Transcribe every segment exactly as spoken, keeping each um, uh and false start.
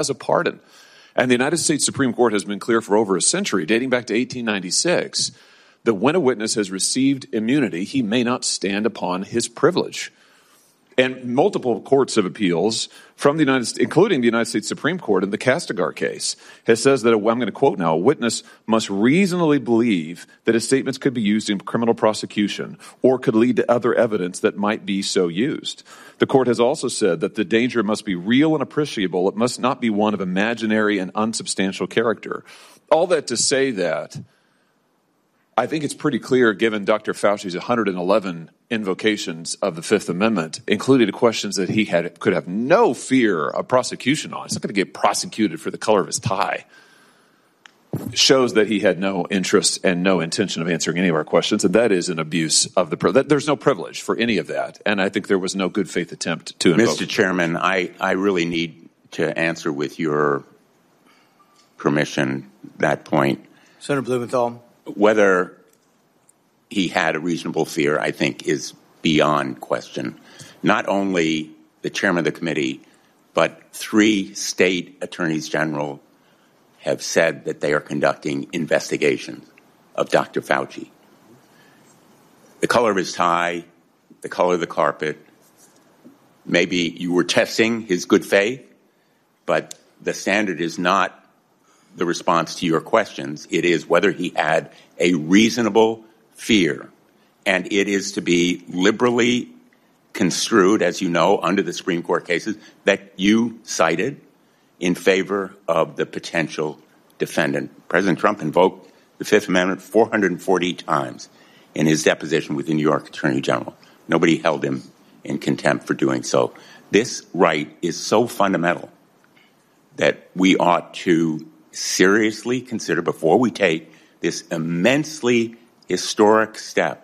as a pardon. And the United States Supreme Court has been clear for over a century, dating back to eighteen ninety-six, that when a witness has received immunity, he may not stand upon his privilege. And multiple courts of appeals from the United States, including the United States Supreme Court in the Castigar case, has says that, I'm going to quote now, a witness must reasonably believe that his statements could be used in criminal prosecution or could lead to other evidence that might be so used. The court has also said that the danger must be real and appreciable. It must not be one of imaginary and unsubstantial character. All that to say that I think it's pretty clear, given Doctor Fauci's one hundred eleven invocations of the Fifth Amendment, including questions that he had could have no fear of prosecution on. He's not going to get prosecuted for the color of his tie. Shows that he had no interest and no intention of answering any of our questions, and that is an abuse of the privilege. There's no privilege for any of that, and I think there was no good faith attempt to invoke. Mister Chairman, I, I really need to answer with your permission that point. Senator Blumenthal. Whether he had a reasonable fear, I think, is beyond question. Not only the chairman of the committee, but three state attorneys general have said that they are conducting investigations of Doctor Fauci. The color of his tie, the color of the carpet, maybe you were testing his good faith, but the standard is not the response to your questions. It is whether he had a reasonable fear, and it is to be liberally construed, as you know, under the Supreme Court cases that you cited in favor of the potential defendant. President Trump invoked the Fifth Amendment four hundred forty times in his deposition with the New York Attorney General. Nobody held him in contempt for doing so. This right is so fundamental that we ought to seriously consider, before we take this immensely historic step,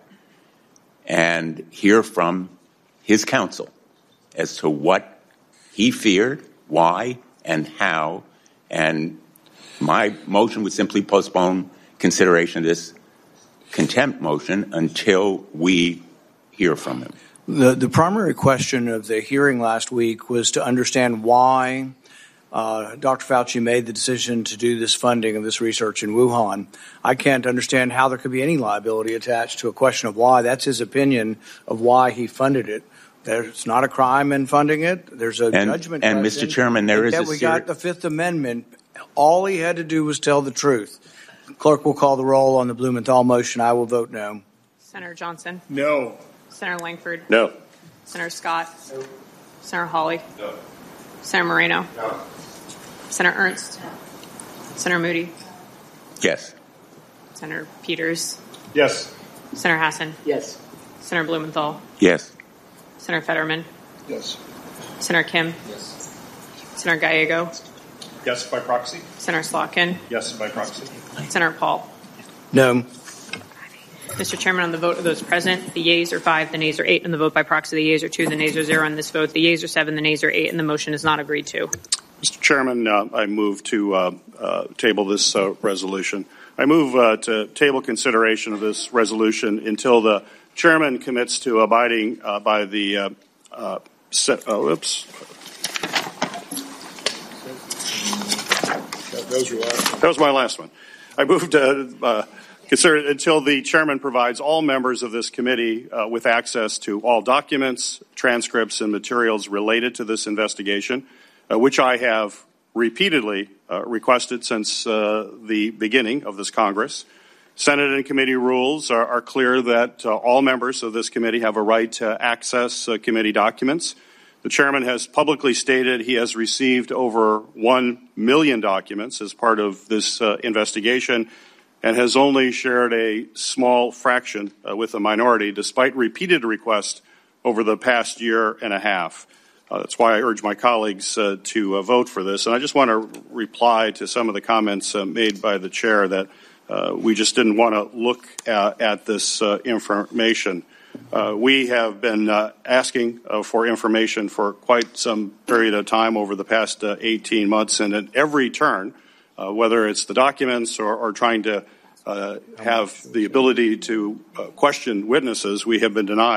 and hear from his counsel as to what he feared, why, and how. And my motion would simply postpone consideration of this contempt motion until we hear from him. The, the primary question of the hearing last week was to understand why Uh, Doctor Fauci made the decision to do this funding of this research in Wuhan. I can't understand how there could be any liability attached to a question of why. That's his opinion of why he funded it. There's not a crime in funding it. There's a and, judgment. And, Mister Chairman, there is that a we seri- got the Fifth Amendment. All he had to do was tell the truth. The clerk will call the roll on the Blumenthal motion. I will vote no. Senator Johnson? No. Senator Langford? No. Senator Scott? No. Senator Hawley? No. Senator Moreno? No. Senator Ernst? Senator Moody? Yes. Senator Peters? Yes. Senator Hassan? Yes. Senator Blumenthal? Yes. Senator Fetterman? Yes. Senator Kim? Yes. Senator Gallego? Yes by proxy. Senator Slotkin? Yes by proxy. Senator Paul? No. Mister Chairman, on the vote of those present, the yeas are five, the nays are eight. On the vote by proxy, the yeas are two, the nays are zero. On this vote, the yeas are seven, the nays are eight, and the motion is not agreed to. Mister Chairman, uh, I move to uh, uh, table this uh, resolution. I move uh, to table consideration of this resolution until the chairman commits to abiding uh, by the uh, uh, set. Oh, oops. That was my last one. I moved to uh, consider until the chairman provides all members of this committee uh, with access to all documents, transcripts, and materials related to this investigation, uh, which I have repeatedly uh, requested since uh, the beginning of this Congress. Senate and committee rules are, are clear that uh, all members of this committee have a right to access uh, committee documents. The chairman has publicly stated he has received over one million documents as part of this uh, investigation and has only shared a small fraction uh, with the minority, despite repeated requests over the past year and a half. Uh, that's why I urge my colleagues uh, to uh, vote for this. And I just want to reply to some of the comments uh, made by the chair that uh, we just didn't want to look at, at this uh, information. Uh, we have been uh, asking uh, for information for quite some period of time over the past uh, eighteen months, and at every turn, uh, whether it's the documents or, or trying to uh, have the ability to uh, question witnesses, we have been denied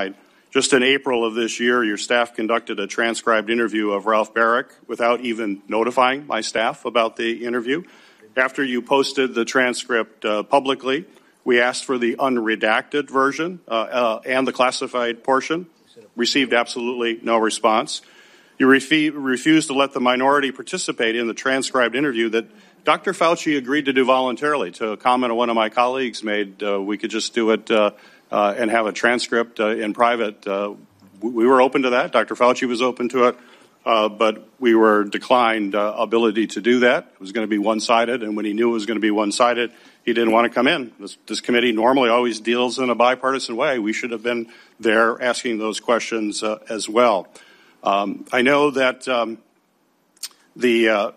Just in April of this year, your staff conducted a transcribed interview of Ralph Barrick without even notifying my staff about the interview. After you posted the transcript uh, publicly, we asked for the unredacted version uh, uh, and the classified portion. Received absolutely no response. You refi- refused to let the minority participate in the transcribed interview that Doctor Fauci agreed to do voluntarily. To a comment one of my colleagues made, uh, we could just do it uh, uh, and have a transcript uh, in private. Uh, we were open to that. Doctor Fauci was open to it, uh, but we were declined uh, ability to do that. It was going to be one-sided, and when he knew it was going to be one-sided, he didn't want to come in. This, this committee normally always deals in a bipartisan way. We should have been there asking those questions uh, as well. Um, I know that um, the uh,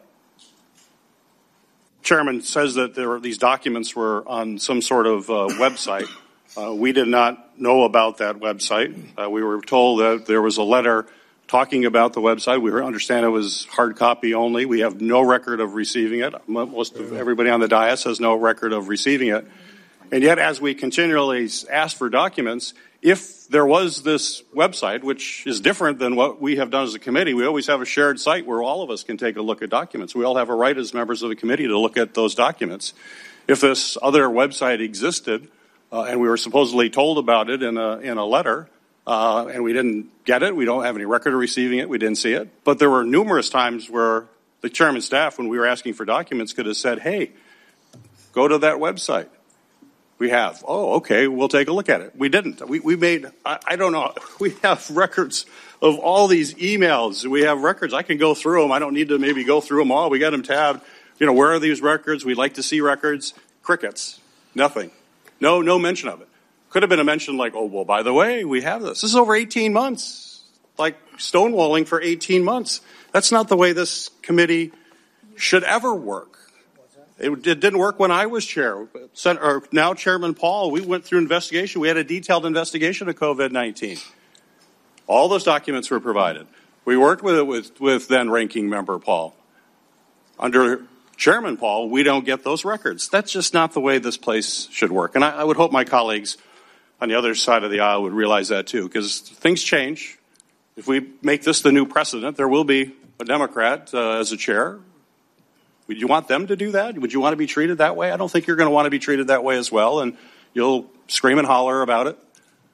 chairman says that there were, these documents were on some sort of uh, website. Uh, we did not know about that website. Uh, we were told that there was a letter talking about the website. We understand it was hard copy only. We have no record of receiving it. Most of everybody on the dais has no record of receiving it. And yet, as we continually ask for documents, if there was this website, which is different than what we have done as a committee, we always have a shared site where all of us can take a look at documents. We all have a right as members of the committee to look at those documents. If this other website existed, uh, and we were supposedly told about it in a, in a letter, uh, and we didn't get it, we don't have any record of receiving it, we didn't see it. But there were numerous times where the chairman's staff, when we were asking for documents, could have said, hey, go to that website. We have. Oh, okay, we'll take a look at it. We didn't. We, we made, I, I don't know, we have records of all these emails. We have records. I can go through them. I don't need to maybe go through them all. We got them tabbed. You know, where are these records? We'd like to see records. Crickets. Nothing. No, no mention of it. Could have been a mention like, oh, well, by the way, we have this. This is over eighteen months. Like stonewalling for eighteen months. That's not the way this committee should ever work. It, it didn't work when I was chair. Senator, now Chairman Paul, we went through investigation. We had a detailed investigation of COVID nineteen. All those documents were provided. We worked with it with, with then ranking member Paul. Under Chairman Paul, we don't get those records. That's just not the way this place should work. And I, I would hope my colleagues on the other side of the aisle would realize that too, because things change. If we make this the new precedent, there will be a Democrat uh, as a chair. Would you want them to do that? Would you want to be treated that way? I don't think you're going to want to be treated that way as well, and you'll scream and holler about it.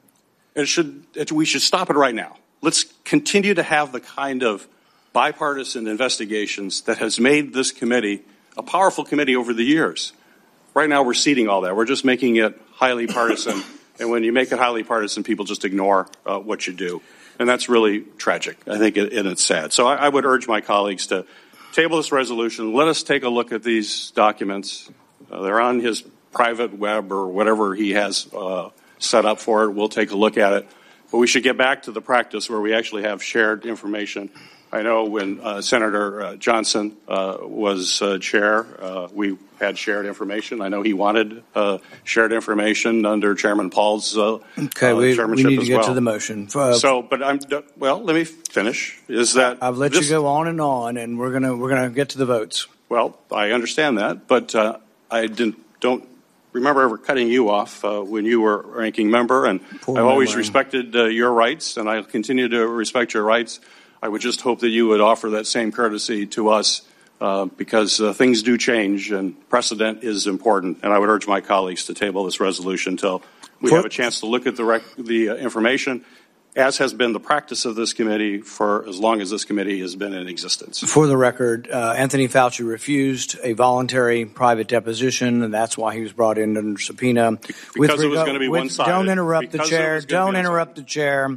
It should. It, we should stop it right now. Let's continue to have the kind of bipartisan investigations that has made this committee a powerful committee over the years. Right now, we're ceding all that. We're just making it highly partisan, and when you make it highly partisan, people just ignore uh, what you do, and that's really tragic. I think, it, and it's sad. So I, I would urge my colleagues to table this resolution. Let us take a look at these documents. Uh, they're on his private web or whatever he has uh, set up for it. We'll take a look at it. But we should get back to the practice where we actually have shared information. I know when uh, Senator uh, Johnson uh, was uh, chair, uh, we had shared information. I know he wanted uh, shared information under Chairman Paul's uh, okay, uh, we, chairmanship we need to as get well. to the motion. Uh, so, but I'm well. Let me finish. Is that I've let this, you go on and on, and we're gonna we're gonna get to the votes. Well, I understand that, but uh, I didn't don't remember ever cutting you off uh, when you were ranking member, and Poor I've always memory. respected uh, your rights, and I'll continue to respect your rights. I would just hope that you would offer that same courtesy to us uh, because uh, things do change and precedent is important. And I would urge my colleagues to table this resolution until we For- have a chance to look at the, rec- the uh, information, as has been the practice of this committee for as long as this committee has been in existence. For the record, uh, Anthony Fauci refused a voluntary private deposition, and that's why he was brought in under subpoena. Because With it was rega- going to be with- one-sided. Don't interrupt Because the it chair. was gonna Don't be interrupt the chair.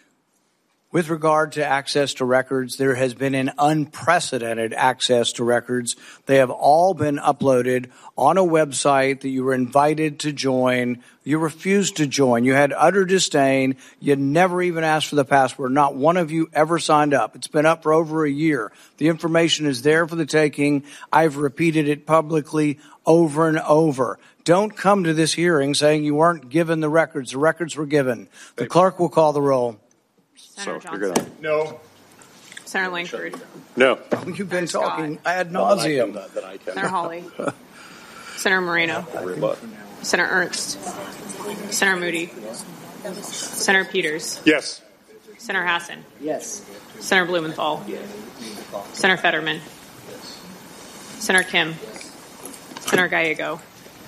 With regard to access to records, there has been an unprecedented access to records. They have all been uploaded on a website that you were invited to join. You refused to join. You had utter disdain. You never even asked for the password. Not one of you ever signed up. It's been up for over a year. The information is there for the taking. I've repeated it publicly over and over. Don't come to this hearing saying you weren't given the records. The records were given. The clerk will call the roll. Senator So you're Johnson. gonna, no. Senator Langford. No. You've been Scott. talking ad Well, then I nauseum. can- then I can- Senator Hawley. Senator Moreno. Rebut. Senator Ernst. Senator Moody. Senator Peters. Yes. Senator Hassan. Yes. Senator Blumenthal. Senator Fetterman. Senator Kim. Senator Gallego.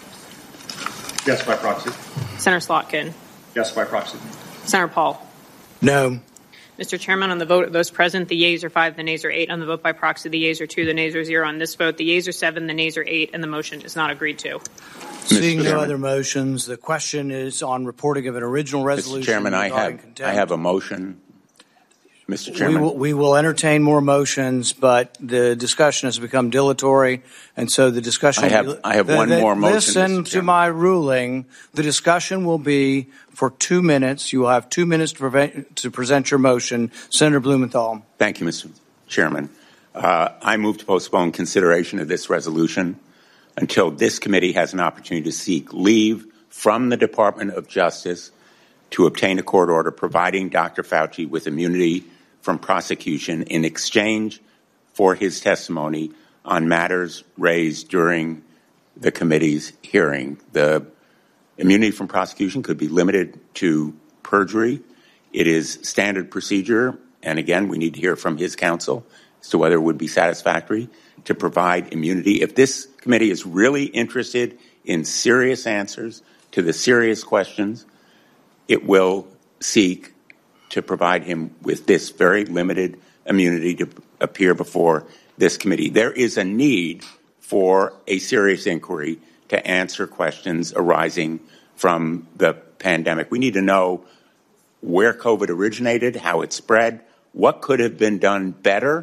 Yes, by proxy. Senator Slotkin. Yes, by proxy. Senator Paul. No. Mister Chairman, on the vote of those present, the yeas are five, the nays are eight. On the vote by proxy, the yeas are two, the nays are zero. On this vote, the yeas are seven, the nays are eight, and the motion is not agreed to. Seeing no Chairman. other motions, the question is on reporting of an original resolution. Mister Chairman, I regarding have, contempt. I have a motion. Mister We Chairman. will, we will entertain more motions, but the discussion has become dilatory, and so the discussion. I have- I have the- one the- more motion, Listen Mister to Chairman. my ruling. The discussion will be for two minutes. You will have two minutes to, prevent, to present your motion. Senator Blumenthal. Thank you, Mister Chairman. Uh, I move to postpone consideration of this resolution until this committee has an opportunity to seek leave from the Department of Justice to obtain a court order providing Doctor Fauci with immunity from prosecution in exchange for his testimony on matters raised during the committee's hearing. The immunity from prosecution could be limited to perjury. It is standard procedure, and again, we need to hear from his counsel as to whether it would be satisfactory to provide immunity. If this committee is really interested in serious answers to the serious questions, it will seek to provide him with this very limited immunity to appear before this committee. There is a need for a serious inquiry to answer questions arising from the pandemic. We need to know where COVID originated, how it spread, what could have been done better.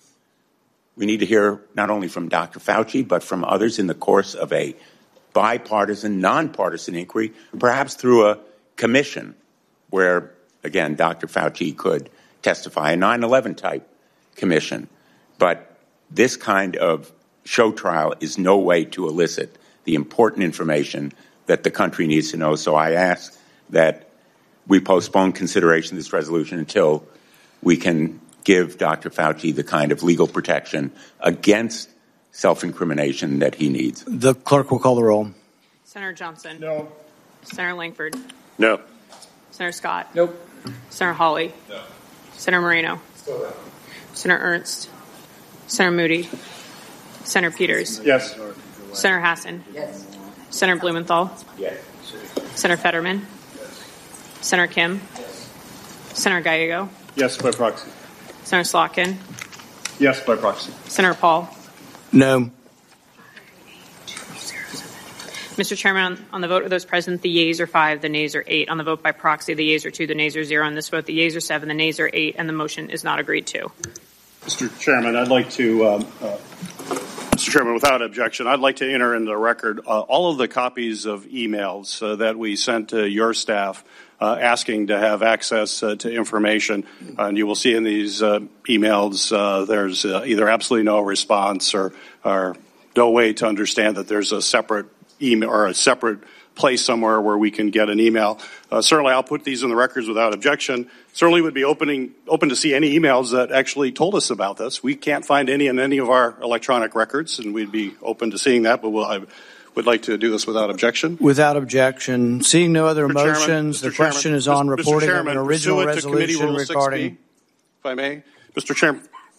We need to hear not only from Doctor Fauci, but from others in the course of a bipartisan, nonpartisan inquiry, perhaps through a commission where, again, Doctor Fauci could testify, a nine eleven type commission. But this kind of show trial is no way to elicit the important information that the country needs to know. So I ask that we postpone consideration of this resolution until we can give Doctor Fauci the kind of legal protection against self-incrimination that he needs. The clerk will call the roll. Senator Johnson. No. Senator Langford. No. Senator Scott. Nope. Senator Hawley. No. Senator Moreno. Senator Ernst. Senator Moody. Senator Peters. Yes. Senator Hassan. Yes. Senator Blumenthal. Yes. Senator Fetterman. Senator Kim. Senator Gallego. Yes, by proxy. Senator Slotkin. Yes, by proxy. Senator Paul. No. Mister Chairman, on, on the vote of those present, the yeas are five, the nays are eight. On the vote by proxy, the yeas are two, the nays are zero. On this vote, the yeas are seven, the nays are eight, and the motion is not agreed to. Mister Chairman, I'd like to, um, uh, Mister Chairman, without objection, I'd like to enter into the record uh, all of the copies of emails uh, that we sent to your staff uh, asking to have access uh, to information. Uh, and you will see in these uh, emails uh, there's uh, either absolutely no response or, or no way to understand that there's a separate email or a separate place somewhere where we can get an email. Uh, certainly, I'll put these in the records without objection. Certainly would be opening, open to see any emails that actually told us about this. We can't find any in any of our electronic records, and we'd be open to seeing that, but we'll, I would like to do this without objection. Without objection. Seeing no other Mister Chairman, motions, Mister the question Chairman, is on Mister reporting Chairman, of an original pursuant to Committee resolution Rule regarding. six B, if I may, Mister Chairman,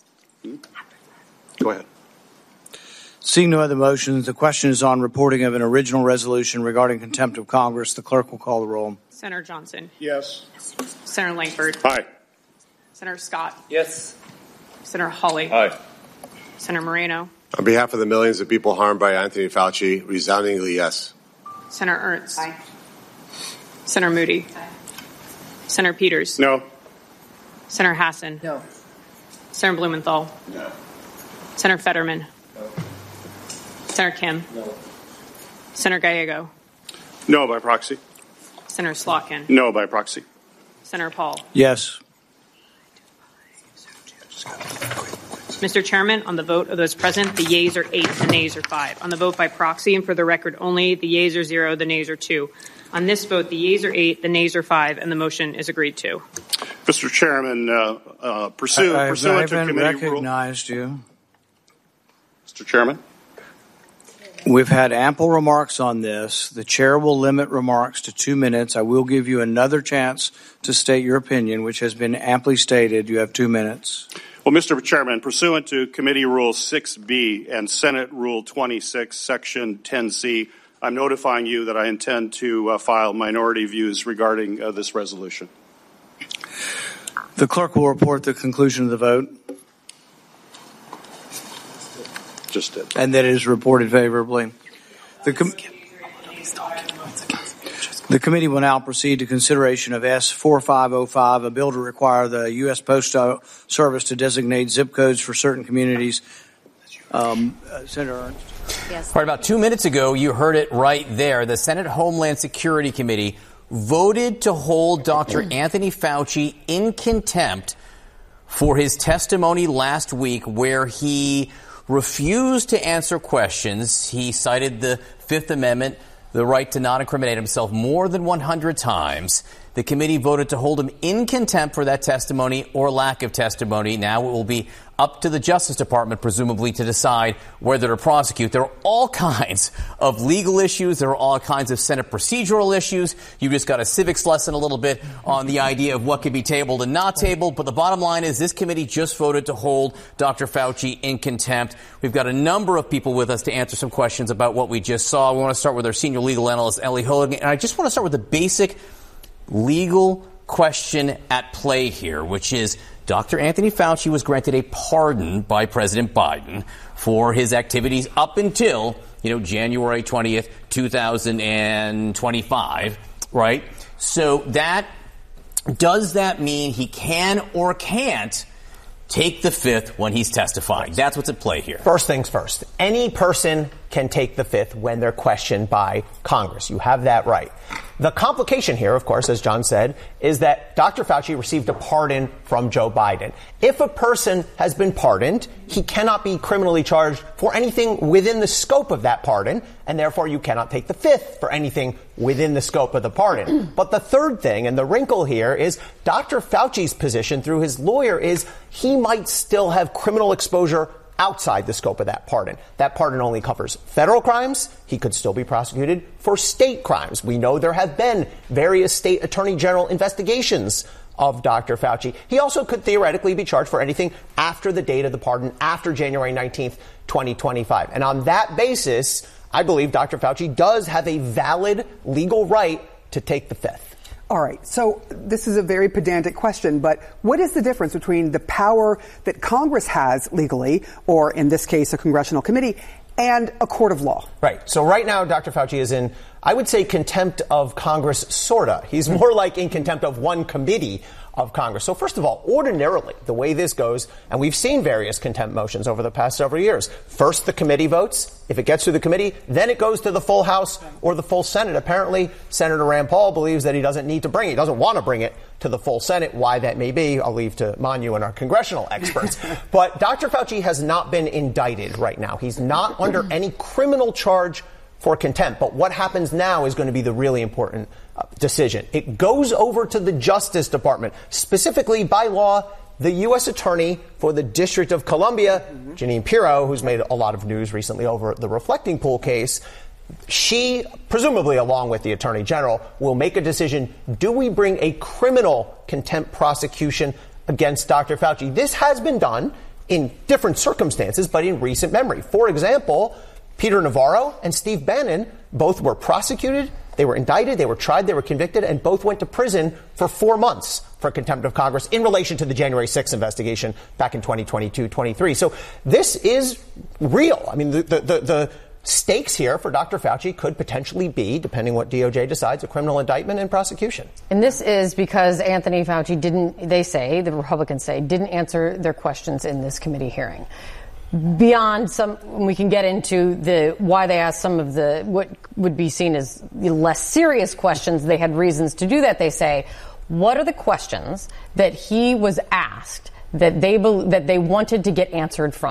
go ahead. Seeing no other motions, the question is on reporting of an original resolution regarding contempt of Congress. The clerk will call the roll. Senator Johnson. Yes. Senator Langford. Aye. Senator Scott. Yes. Senator Hawley. Aye. Senator Moreno. On behalf of the millions of people harmed by Anthony Fauci, resoundingly yes. Senator Ernst. Aye. Senator Moody. Aye. Senator Peters. No. Senator Hassan. No. Senator Blumenthal. No. Senator Fetterman. No. Senator Kim. No. Senator Gallego. No by proxy. Senator Slotkin. No by proxy. Senator Paul. Yes. Mister Chairman, on the vote of those present, the yeas are eight, the nays are five. On the vote by proxy and for the record only, the yeas are zero, the nays are two. On this vote, the yeas are eight, the nays are five, and the motion is agreed to. Mister Chairman, uh, uh, pursue, I, pursuant I to haven't committee rule. recognized you. Mister Chairman. We've had ample remarks on this. The chair will limit remarks to two minutes. I will give you another chance to state your opinion, which has been amply stated. You have two minutes. Well, Mister Chairman, pursuant to Committee Rule six B and Senate Rule twenty-six, Section ten C, I'm notifying you that I intend to uh, file minority views regarding uh, this resolution. The clerk will report the conclusion of the vote. Just did. And that it is reported favorably. The, com- the committee will now proceed to consideration of S forty-five oh five, a bill to require the U S Postal Service to designate zip codes for certain communities. Um, uh, Senator Ernst. Yes. Right, about two minutes ago, you heard it right there. The Senate Homeland Security Committee voted to hold Doctor Anthony Fauci in contempt for his testimony last week where he refused to answer questions. He cited the Fifth Amendment, the right to not incriminate himself, more than one hundred times. The committee voted to hold him in contempt for that testimony or lack of testimony. Now it will be up to the Justice Department, presumably, to decide whether to prosecute. There are all kinds of legal issues. There are all kinds of Senate procedural issues. You just got a civics lesson a little bit on the idea of what can be tabled and not tabled. But the bottom line is this committee just voted to hold Doctor Fauci in contempt. We've got a number of people with us to answer some questions about what we just saw. We want to start with our senior legal analyst, Ellie Hogan. And I just want to start with the basic legal question at play here, which is Doctor Anthony Fauci was granted a pardon by President Biden for his activities up until, you know, January twentieth, two thousand twenty-five, right? So that, does that mean he can or can't take the fifth when he's testifying? That's what's at play here. First things first. Any person can take the fifth when they're questioned by Congress. You have that right. The complication here, of course, as John said, is that Doctor Fauci received a pardon from Joe Biden. If a person has been pardoned, he cannot be criminally charged for anything within the scope of that pardon, and therefore you cannot take the fifth for anything within the scope of the pardon. But the third thing, and the wrinkle here, is Doctor Fauci's position through his lawyer is he might still have criminal exposure outside the scope of that pardon. That pardon only covers federal crimes. He could still be prosecuted for state crimes. We know there have been various state attorney general investigations of Doctor Fauci. He also could theoretically be charged for anything after the date of the pardon, after January nineteenth, twenty twenty-five. And on that basis, I believe Doctor Fauci does have a valid legal right to take the fifth. All right. So this is a very pedantic question, but what is the difference between the power that Congress has legally, or in this case, a congressional committee, and a court of law? Right. So right now, Doctor Fauci is in, I would say, contempt of Congress, sorta. He's more like in contempt of one committee of Congress. So first of all, ordinarily, the way this goes, and we've seen various contempt motions over the past several years. First, the committee votes. If it gets through the committee, then it goes to the full House or the full Senate. Apparently, Senator Rand Paul believes that he doesn't need to bring it. He doesn't want to bring it to the full Senate. Why that may be, I'll leave to Manu and our congressional experts. But Doctor Fauci has not been indicted right now. He's not under any criminal charge for contempt. But what happens now is going to be the really important uh, decision. It goes over to the Justice Department, specifically by law, the U S Attorney for the District of Columbia, mm-hmm. Jeanine Pirro, who's made a lot of news recently over the Reflecting Pool case. She, presumably along with the Attorney General, will make a decision. Do we bring a criminal contempt prosecution against Doctor Fauci? This has been done in different circumstances, but in recent memory. For example, Peter Navarro and Steve Bannon both were prosecuted, they were indicted, they were tried, they were convicted, and both went to prison for four months for contempt of Congress in relation to the January sixth investigation back in twenty twenty-two twenty-three. So this is real. I mean, the, the, the, the stakes here for Doctor Fauci could potentially be, depending what D O J decides, a criminal indictment and prosecution. And this is because Anthony Fauci didn't, they say, the Republicans say, didn't answer their questions in this committee hearing. Beyond some, we can get into the why they asked some of the what would be seen as less serious questions. They had reasons to do that. They say, what are the questions that he was asked that they that they wanted to get answered from him?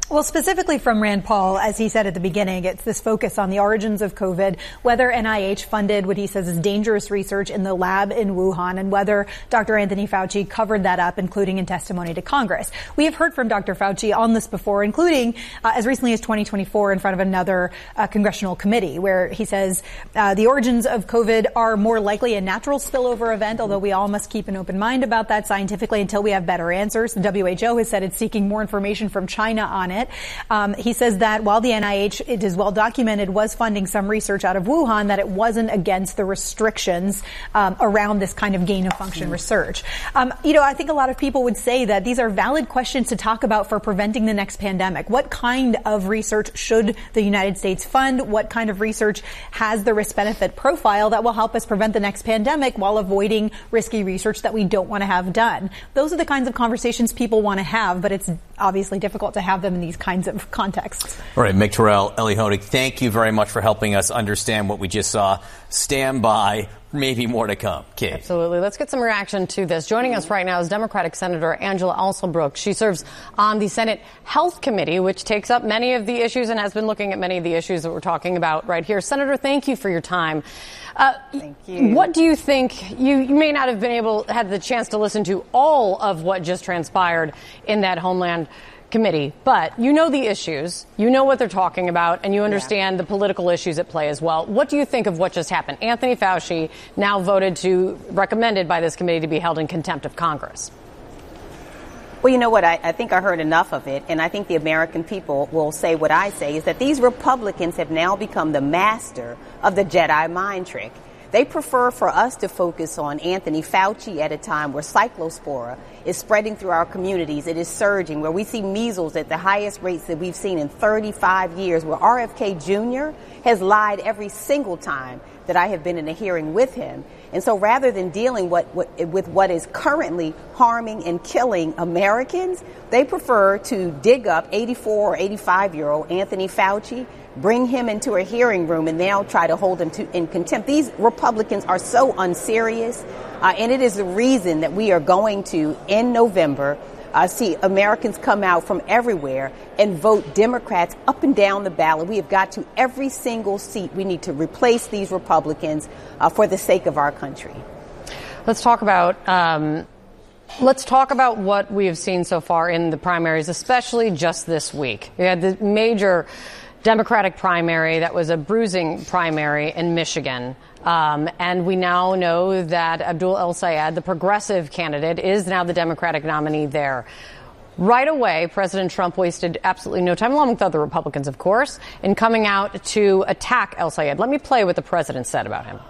Well, specifically from Rand Paul, as he said at the beginning, it's this focus on the origins of COVID, whether N I H funded what he says is dangerous research in the lab in Wuhan, and whether Doctor Anthony Fauci covered that up, including in testimony to Congress. We have heard from Doctor Fauci on this before, including uh, as recently as twenty twenty-four in front of another uh, congressional committee, where he says uh, the origins of COVID are more likely a natural spillover event, although we all must keep an open mind about that scientifically until we have better answers. The W H O has said it's seeking more information from China on it. Um, he says that while the N I H, it is well documented, was funding some research out of Wuhan, that it wasn't against the restrictions um, around this kind of gain of function mm. research. Um, you know, I think a lot of people would say that these are valid questions to talk about for preventing the next pandemic. What kind of research should the United States fund? What kind of research has the risk-benefit profile that will help us prevent the next pandemic while avoiding risky research that we don't want to have done? Those are the kinds of conversations people want to have, but it's obviously difficult to have them in these kinds of contexts. All right, Mick Terrell, Elie Honig, thank you very much for helping us understand what we just saw. Stand by. Maybe more to come. Kate. Absolutely. Let's get some reaction to this. Joining us right now is Democratic Senator Angela Alsobrooks. She serves on the Senate Health Committee, which takes up many of the issues and has been looking at many of the issues that we're talking about right here. Senator, thank you for your time. Uh, thank you. What do you think? You, you may not have been able, had the chance to listen to all of what just transpired in that Homeland Committee, but you know the issues, you know what they're talking about, and you understand yeah. the political issues at play as well. What do you think of what just happened? Anthony Fauci now voted to, recommended by this committee to be held in contempt of Congress. Well, you know what? I, I think I heard enough of it, and I think the American people will say what I say, is that these Republicans have now become the master of the Jedi mind trick. They prefer for us to focus on Anthony Fauci at a time where cyclospora is spreading through our communities. It is surging, where we see measles at the highest rates that we've seen in thirty-five years, where R F K Junior has lied every single time that I have been in a hearing with him. And so rather than dealing what, what, with what is currently harming and killing Americans, they prefer to dig up eighty-four or eighty-five-year-old Anthony Fauci, bring him into a hearing room, and now try to hold him to, in contempt. These Republicans are so unserious, uh, and it is the reason that we are going to, in November, uh, see Americans come out from everywhere and vote Democrats up and down the ballot. We have got to every single seat. We need to replace these Republicans uh, for the sake of our country. Let's talk about um, let's talk about what we have seen so far in the primaries, especially just this week. We had the major Democratic primary that was a bruising primary in Michigan. Um, and we now know that Abdul El-Sayed, the progressive candidate, is now the Democratic nominee there. Right away, President Trump wasted absolutely no time, along with other Republicans, of course, in coming out to attack El-Sayed. Let me play what the president said about him.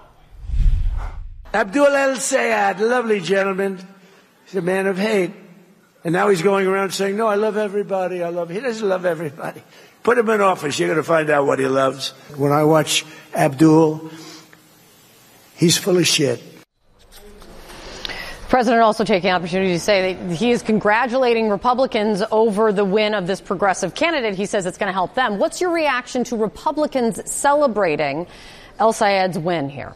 Abdul El-Sayed, lovely gentleman. He's a man of hate. And now he's going around saying, no, I love everybody. I love, he doesn't love everybody. Put him in office. You're going to find out what he loves. When I watch Abdul, he's full of shit. The president also taking the opportunity to say that he is congratulating Republicans over the win of this progressive candidate. He says it's going to help them. What's your reaction to Republicans celebrating El-Sayed's win here?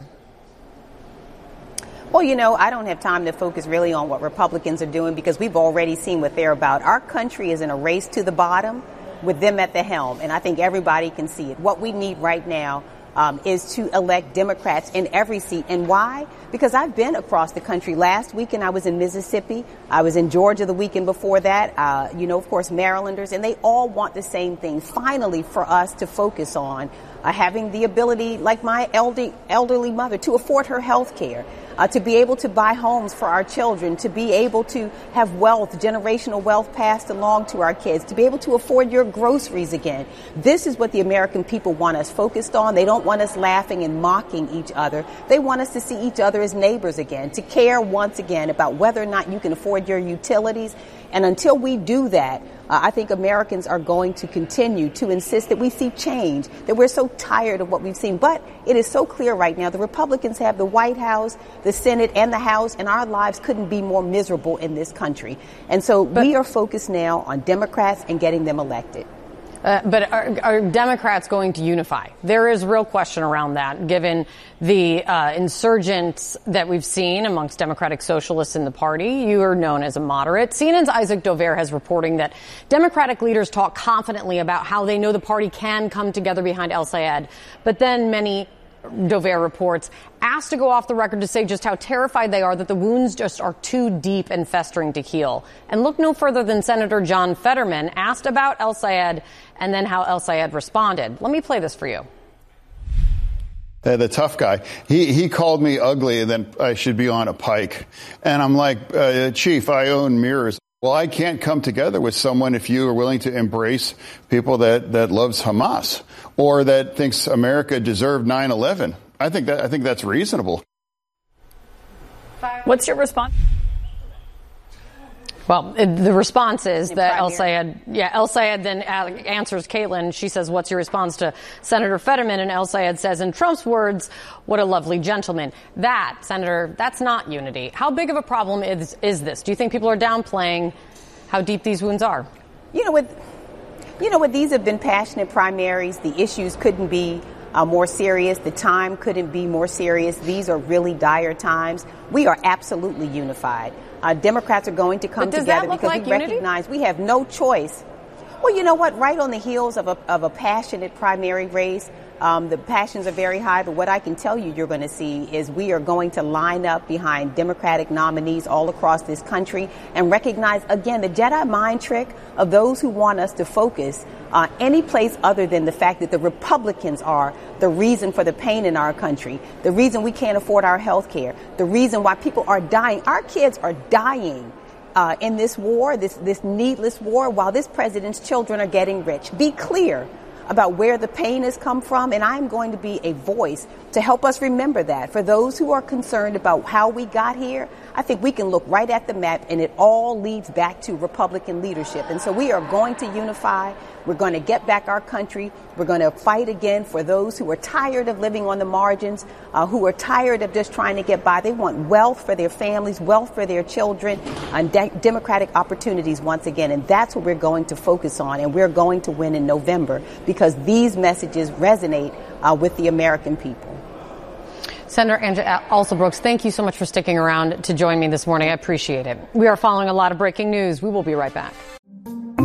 Well, you know, I don't have time to focus really on what Republicans are doing because we've already seen what they're about. Our country is in a race to the bottom with them at the helm, and I think everybody can see it. What we need right now um, is to elect Democrats in every seat. And why? Because I've been across the country. Last weekend I was in Mississippi. I was in Georgia the weekend before that. Uh, you know, of course, Marylanders, and they all want the same thing. Finally, for us to focus on uh, having the ability, like my elder, elderly mother, to afford her health care. Uh, to be able to buy homes for our children, to be able to have wealth, generational wealth passed along to our kids, to be able to afford your groceries again. This is what the American people want us focused on. They don't want us laughing and mocking each other. They want us to see each other as neighbors again, to care once again about whether or not you can afford your utilities. And until we do that, uh, I think Americans are going to continue to insist that we see change, that we're so tired of what we've seen. But it is so clear right now, the Republicans have the White House, the Senate, and the House, and our lives couldn't be more miserable in this country. And so but, we are focused now on Democrats and getting them elected. Uh, but are, are Democrats going to unify? There is real question around that, given the uh, insurgents that we've seen amongst Democratic socialists in the party. You are known as a moderate. C N N's Isaac Dover has reporting that Democratic leaders talk confidently about how they know the party can come together behind El-Sayed, but then many, Dover reports, asked to go off the record to say just how terrified they are that the wounds just are too deep and festering to heal. And look no further than Senator John Fetterman asked about El-Sayed and then how El-Sayed responded. Let me play this for you. Uh, the tough guy, he, he called me ugly and then I should be on a pike. And I'm like, uh, Chief, I own mirrors. Well, I can't come together with someone if you are willing to embrace people that, that loves Hamas or that thinks America deserved nine eleven. I think that I think that's reasonable. What's your response? Well, the response is that El-Sayed, yeah, El-Sayed then answers Caitlin. She says, what's your response to Senator Fetterman? And El-Sayed says, in Trump's words, what a lovely gentleman. That, Senator, that's not unity. How big of a problem is, is this? Do you think people are downplaying how deep these wounds are? You know, with, you know, what these have been passionate primaries. The issues couldn't be uh, more serious. The time couldn't be more serious. These are really dire times. We are absolutely unified. Uh, Democrats are going to come together because like we unity? recognize we have no choice. Well, you know what? Right on the heels of a, of a passionate primary race, um, the passions are very high. But what I can tell you you're going to see is we are going to line up behind Democratic nominees all across this country and recognize, again, the Jedi mind trick of those who want us to focus uh, any place other than the fact that the Republicans are the reason for the pain in our country, the reason we can't afford our health care, the reason why people are dying. Our kids are dying uh, in this war, this, this needless war, while this president's children are getting rich. Be clear about where the pain has come from, and I'm going to be a voice to help us remember that. For those who are concerned about how we got here, I think we can look right at the map, and it all leads back to Republican leadership. And so we are going to unify. We're going to get back our country. We're going to fight again for those who are tired of living on the margins, uh, who are tired of just trying to get by. They want wealth for their families, wealth for their children, and de- democratic opportunities once again. And that's what we're going to focus on. And we're going to win in November because these messages resonate uh, with the American people. Senator Angela Alsobrooks, thank you so much for sticking around to join me this morning. I appreciate it. We are following a lot of breaking news. We will be right back.